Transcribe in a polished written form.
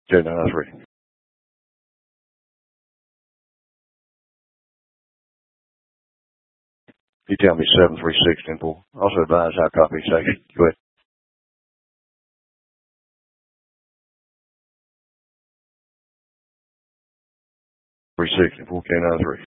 J93. You tell me 736 Temple. Also advise how copy section. Go ahead. 36 Temple K93.